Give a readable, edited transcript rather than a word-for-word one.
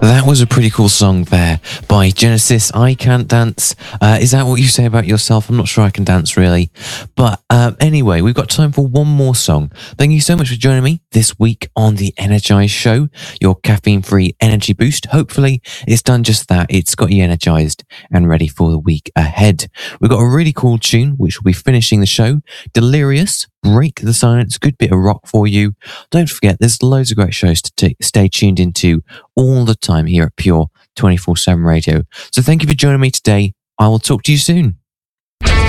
That was a pretty cool song there by Genesis. I Can't Dance. Is that what you say about yourself? I'm not sure I can dance really. But anyway, we've got time for one more song. Thank you so much for joining me this week on the Energize Show, your caffeine-free energy boost. Hopefully, it's done just that. It's got you energized and ready for the week ahead. We've got a really cool tune, which will be finishing the show. Delirious, Break the Silence, good bit of rock for you. Don't forget, there's loads of great shows to stay tuned into all the time here at Pure 24/7 Radio. So thank you for joining me today. I will talk to you soon.